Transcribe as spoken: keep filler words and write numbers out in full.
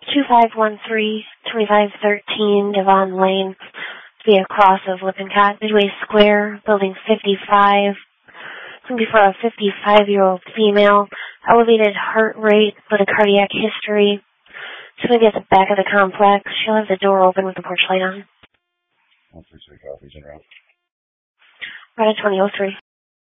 two five one three, two five one three, Devon Lane, to be across of Lippincott, Midway Square, Building fifty-five. It's going to be for a fifty-five-year-old female, elevated heart rate with a cardiac history. She's going to be at the back of the complex. She'll have the door open with the porch light on. one three three copies in route. Right at twenty oh three.